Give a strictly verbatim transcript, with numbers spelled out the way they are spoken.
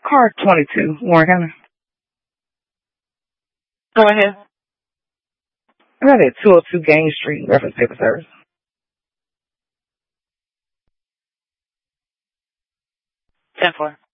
Car twenty-two, Warren County. Go ahead. I got it at two oh two Gaines Street, reference paper service. ten four.